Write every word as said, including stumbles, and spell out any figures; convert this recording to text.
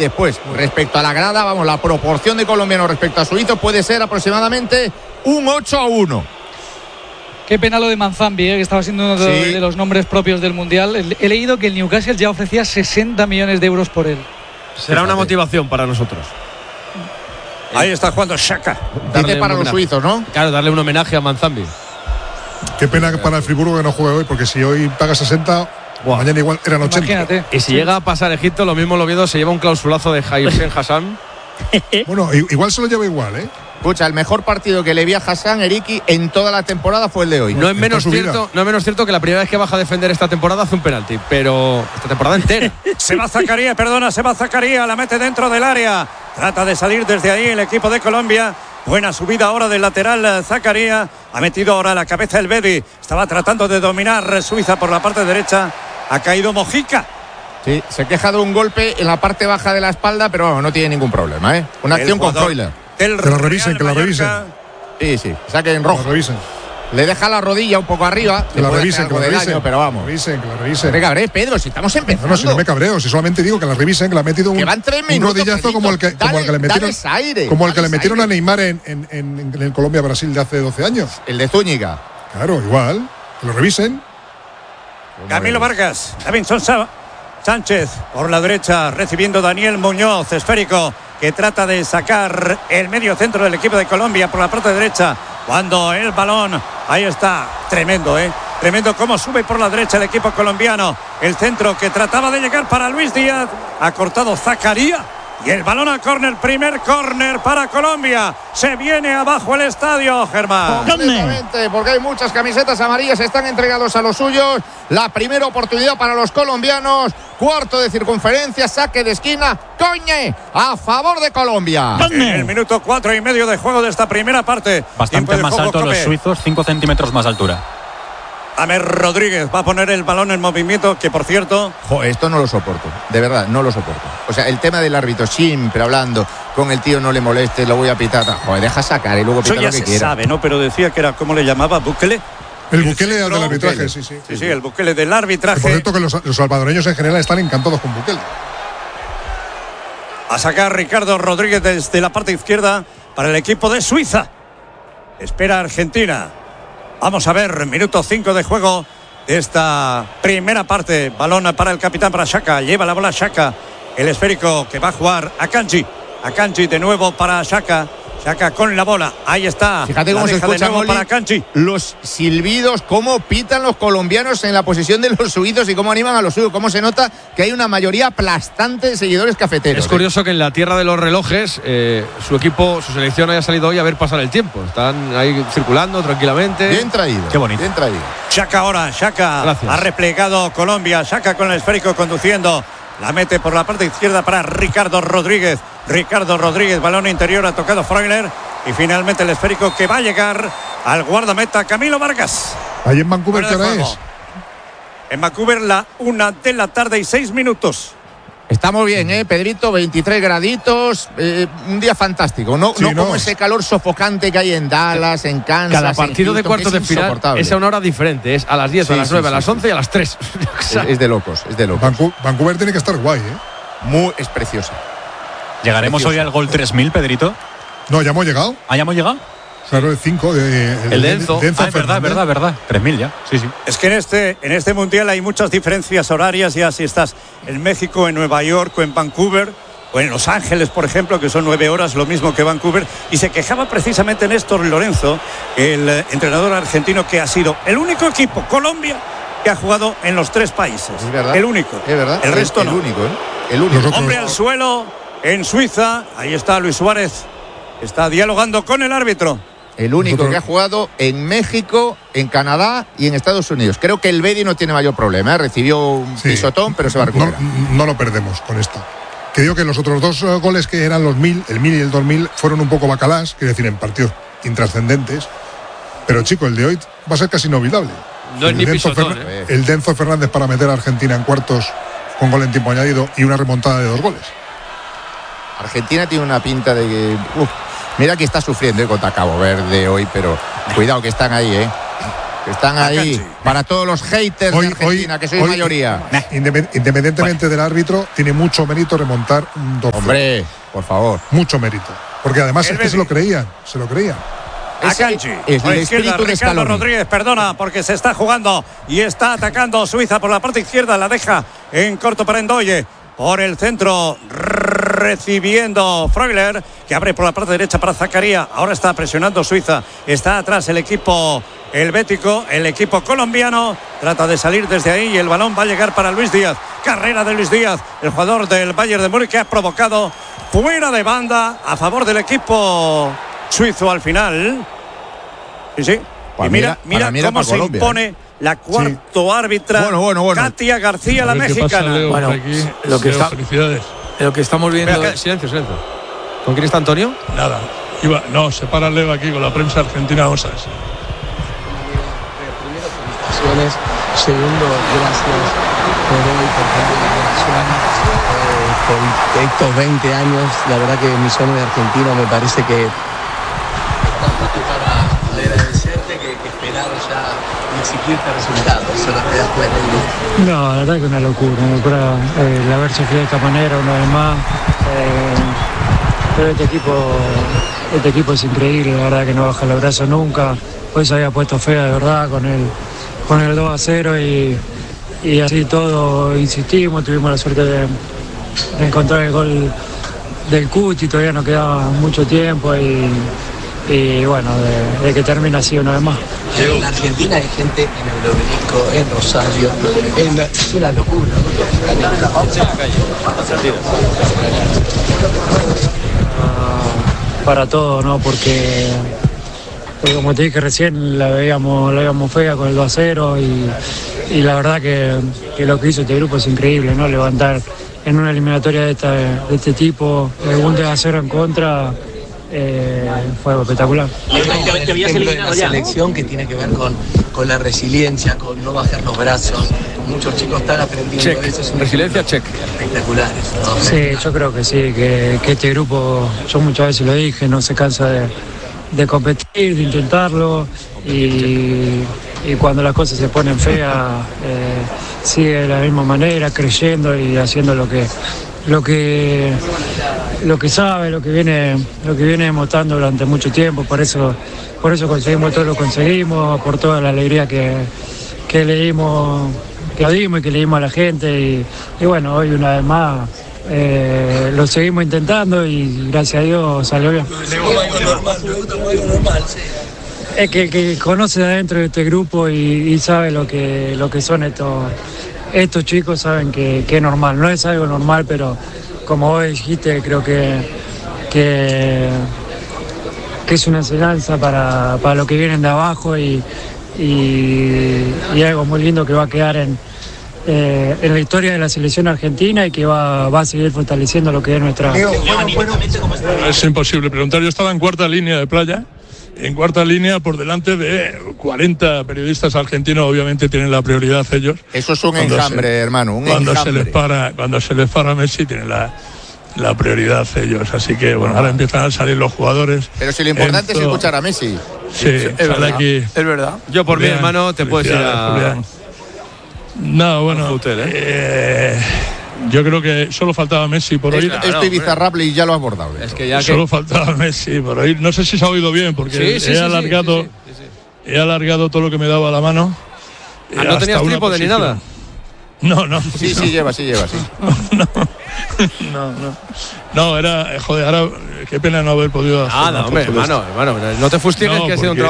después, respecto a la grada, vamos, la proporción de colombianos respecto a suizos puede ser aproximadamente un ocho a uno. Qué pena lo de Manzambi, ¿eh? Que estaba siendo uno de, Sí. de los nombres propios del Mundial. He leído que el Newcastle ya ofrecía sesenta millones de euros por él. Será una motivación para nosotros. Ahí está jugando Xhaka. Dice para los suizos, ¿no? Claro, darle un homenaje a Manzambi. Qué pena para el Friburgo que no juegue hoy, porque si hoy paga sesenta, wow, mañana igual eran ochenta. Imagínate. Y si Sí. llega a pasar Egipto, lo mismo el Oviedo se lleva un clausulazo de Hairsem Hassan. Bueno, igual se lo lleva igual, ¿eh? Escucha, el mejor partido que le vi a Hassan Eriki en toda la temporada fue el de hoy. No es en menos toda su cierto, vida. no es menos cierto que la primera vez que baja a defender esta temporada hace un penalti, pero esta temporada entera. Se va Zakaria, perdona, se va Zakaria, la mete dentro del área. Trata de salir desde ahí el equipo de Colombia. Buena subida ahora del lateral Zakaria. Ha metido ahora la cabeza el Bedi. Estaba tratando de dominar Suiza por la parte derecha. Ha caído Mojica. Sí, se queja de un golpe en la parte baja de la espalda, pero vamos, no tiene ningún problema, ¿eh? Una El acción con jugador Freuler. del Que la revisen, Real que la revisen. Mallorca. Sí, sí, saquen Que rojo. la revisen. Le deja la rodilla un poco arriba. Que le la puede revisen, hacer que algo la de revisen. daño, pero vamos. Que la revisen, que la No revisen. te cabrees, Pedro, si estamos empezando. No, no, si no me cabreo, si solamente digo que la revisen, que le ha metido un, Que van tres un minutos, rodillazo Pedrito. como el que, como el que le Dale- metieron, dales aire, como el que le dales metieron aire. a Neymar en, en, en, en el Colombia-Brasil de hace doce años. El de Zúñiga. Claro, igual. Que lo revisen. Camilo Vargas, Davinson Sa- Sánchez por la derecha, recibiendo Daniel Muñoz, esférico, que trata de sacar el medio centro del equipo de Colombia por la parte derecha. Cuando el balón, ahí está, tremendo, ¿eh? Tremendo cómo sube por la derecha el equipo colombiano. El centro que trataba de llegar para Luis Díaz, ha cortado Zakaria. Y el balón a córner, primer córner para Colombia. Se viene abajo el estadio, Germán. Completamente, porque hay muchas camisetas amarillas, están entregados a los suyos. La primera oportunidad para los colombianos. Cuarto de circunferencia, saque de esquina. Coñe, a favor de Colombia. En el minuto cuatro y medio de juego de esta primera parte. Tiempo Bastante de más juego, alto los Cope. suizos, cinco centímetros más de altura. Amer Rodríguez va a poner el balón en movimiento, que por cierto, Joder, esto no lo soporto, de verdad, no lo soporto. O sea, el tema del árbitro, siempre hablando con el tío, no le moleste, lo voy a pitar. Joder, deja sacar y luego eso pita ya lo que se quiera. sabe, ¿no? Pero decía que era, ¿cómo le llamaba? ¿Bukele? El Bukele centro, del arbitraje, Bukele. sí, sí. Sí, sí, el Bukele del Por arbitraje. cierto, que los, los salvadoreños en general están encantados con Bukele. A sacar Ricardo Rodríguez desde la parte izquierda para el equipo de Suiza. Espera Argentina. Vamos a ver, minuto cinco de juego de esta primera parte. Balón para el capitán, para Xhaka. Lleva la bola Xhaka. El esférico que va a jugar Akanji. Akanji de nuevo para Xhaka. Xhaka con la bola. Ahí está. Fíjate La cómo se deja de escuchan, nuevo Oli, para Akanji. los silbidos, cómo pitan los colombianos en la posición de los suizos y cómo animan a los suyos, cómo se nota que hay una mayoría aplastante de seguidores cafeteros. Es curioso que en la tierra de los relojes eh, su equipo, su selección haya salido hoy a ver pasar el tiempo. Están ahí circulando tranquilamente. Bien traído. Qué bonito. Bien traído. Xhaka ahora, Xhaka Gracias. ha replegado Colombia, Xhaka con el esférico conduciendo, la mete por la parte izquierda para Ricardo Rodríguez, Ricardo Rodríguez, balón interior, ha tocado Freuler y finalmente el esférico que va a llegar al guardameta Camilo Vargas. Ahí en Vancouver, ¿qué Fuera de hora juego. es? En Vancouver la una de la tarde y seis minutos. Estamos bien, ¿eh, Pedrito? veintitrés graditos, eh, un día fantástico. No, Sí, no no. como ese calor sofocante que hay en Dallas, en Kansas. Cada en partido de Houston, cuartos que de es final insoportable. es a una hora diferente. Es a las diez, Sí, a las sí, nueve, sí, a las sí. once y a las tres. Es, es de locos, es de locos. Vancouver, Vancouver tiene que estar guay, ¿eh? Muy, es preciosa. ¿Llegaremos Precioso. hoy al gol tres mil, Pedrito? No, ya hemos llegado. ¿Ah, ya hemos llegado? Claro, el cinco de, El de Enzo. Ah, es verdad, Fernández. verdad, verdad. tres mil ya. Sí, sí. Es que en este, en este mundial hay muchas diferencias horarias, ya si estás en México, en Nueva York o en Vancouver o en Los Ángeles, por ejemplo, que son nueve horas, lo mismo que Vancouver. Y se quejaba precisamente Néstor Lorenzo, el eh, entrenador argentino, que ha sido el único equipo, Colombia, que ha jugado en los tres países. Es verdad. El único. Es verdad. El resto el, no. El único, ¿eh? El único. Nosotros- Hombre al suelo en Suiza. Ahí está Luis Suárez. Está dialogando con el árbitro. El único Nosotros- que ha jugado en México, en Canadá y en Estados Unidos. Creo que el Bedi no tiene mayor problema, ¿eh? Recibió un Sí. pisotón, pero se va a No, recuperar. no lo perdemos con esto. Que digo que los otros dos eh, goles que eran los mil, el mil y el dos mil, fueron un poco bacalás, quiero decir, en partidos intrascendentes. Pero chico, el de hoy va a ser casi inolvidable. No es El ni de Enzo pisotón, Fernan- ¿eh? El de Enzo Fernández para meter a Argentina en cuartos con gol en tiempo añadido y una remontada de dos goles. Argentina tiene una pinta de que. Uf, mira que está sufriendo, ¿eh? Contra Cabo Verde hoy, pero cuidado que están ahí, ¿eh? Están ahí Akanji. para todos los haters Hoy- de Argentina, hoy- que sois hoy- mayoría. Independ- Independientemente del árbitro, tiene mucho mérito remontar un dos. Hombre, por favor. Mucho mérito. Porque además El es que se Betis. lo creían, se lo creían. Ese Akanji. es A la el izquierda, espíritu de Ricardo Scaloni. Rodríguez, perdona, porque se está jugando y está atacando Suiza por la parte izquierda. La deja en corto para Endoye. Por el centro, recibiendo Freuler, que abre por la parte derecha para Zakaria. Ahora está presionando Suiza. Está atrás el equipo helvético, el equipo colombiano. Trata de salir desde ahí y el balón va a llegar para Luis Díaz. Carrera de Luis Díaz, el jugador del Bayern de Múnich, que ha provocado fuera de banda a favor del equipo suizo al final. Sí, sí. Para y mí mira, era- mira para mí era cómo para se Colombia, impone la cuarto árbitra. Bueno, bueno, bueno. Katia García, la A ver qué pasa, mexicana. Leo, Bueno, por aquí. lo que Leo, está- felicidades. Lo que estamos viendo. Espera, silencio, silencio. ¿Con quién está Antonio? Nada. Iba, no, se para Leo aquí con la prensa argentina. Vamos a ver. Felicitaciones. Segundo, gracias por hoy, por tanta generación, eh, por estos veinte años. La verdad que mi sueño de argentino me parece que para agradecerte que, que esperaba ya exigirte resultados. Solo te das cuenta. No, la verdad que una locura, una locura eh, el haber sufrido de esta manera una vez más. Eh, pero este equipo, este equipo es increíble, la verdad que no baja los brazos nunca. Hoy se había puesto fea de verdad con el, con el dos a cero y, y así todo insistimos, tuvimos la suerte de, de encontrar el gol del Cuti, todavía nos quedaba mucho tiempo y, y bueno, de, de que termina así una vez más. En Argentina hay gente en el Obelisco, en Rosario, en la, es una locura. Para todo, ¿no? Porque, porque como te dije recién, la veíamos, la veíamos fea con el dos a cero y, y la verdad que, que lo que hizo este grupo es increíble, ¿no? Levantar en una eliminatoria de, esta, de este tipo, eh, un dos a cero en contra, eh, fue espectacular. Te habías eliminado la selección que tiene que ver con, con la resiliencia, con no bajar los brazos. Muchos chicos están aprendiendo Check. eso. Es un Resiliencia, ejemplo check. espectaculares, ¿no? Sí, yo creo que sí, que, que este grupo, yo muchas veces lo dije, no se cansa de, de competir, de intentarlo y, y cuando las cosas se ponen feas, eh, sigue de la misma manera, creyendo y haciendo lo que lo que lo que sabe, lo que viene, lo que viene demostrando durante mucho tiempo, por eso, por eso conseguimos todo lo que conseguimos, por toda la alegría que, que le dimos, que dimos y que le dimos a la gente y, y bueno, hoy una vez más eh, lo seguimos intentando y gracias a Dios salió bien. Es que, que conoce de adentro de este grupo y, y sabe lo que, lo que son estos, estos chicos, saben que, que es normal, no es algo normal, pero como vos dijiste, creo que, que, que es una enseñanza para, para los que vienen de abajo y, y, y algo muy lindo que va a quedar en, eh, en la historia de la selección argentina y que va, va a seguir fortaleciendo lo que es nuestra... Es imposible preguntar. Yo estaba en cuarta línea de playa. En cuarta línea, por delante de cuarenta periodistas argentinos, obviamente tienen la prioridad ellos. Eso es un Cuando enjambre, se- hermano, un cuando enjambre. se les para, cuando se les para Messi, tienen la, la prioridad ellos. Así que bueno, ahora empiezan a salir los jugadores. Pero si lo importante Enzo- es escuchar a Messi. Sí, sale aquí. Es verdad. Yo por mi Julián, hermano te puedes ir felicidades, a... Julián. No, bueno, al hotel, ¿eh? eh, yo creo que solo faltaba Messi por oír. Esto, esto Ibizarrable y ya lo has abordado. Es que ya que... Solo faltaba Messi por oír. No sé si se ha oído bien, porque Sí, sí, he sí, sí, alargado, sí, sí, sí, sí. he alargado todo lo que me daba la mano. Ah, eh, ¿no hasta tenías una trípode ni posición. nada? No, no. Sí, sí, lleva, sí, lleva, sí. No, no. No, era, eh, joder, ahora qué pena no haber podido hacer. Nada, una hombre, foto de hermano, hermano, no te fustigues No, que ha sido un porque-